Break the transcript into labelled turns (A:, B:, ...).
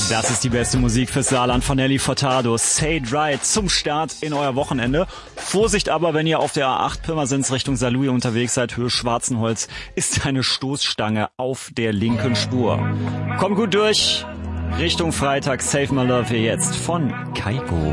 A: Das ist die beste Musik fürs Saarland von Nelly Furtado. Say It Right zum Start in euer Wochenende. Vorsicht aber, wenn ihr auf der A8 Pirmasens Richtung Saarlouis unterwegs seid, Höhe Schwarzenholz, ist eine Stoßstange auf der linken Spur. Kommt gut durch. Richtung Freitag, Save My Love hier jetzt von Kaiko.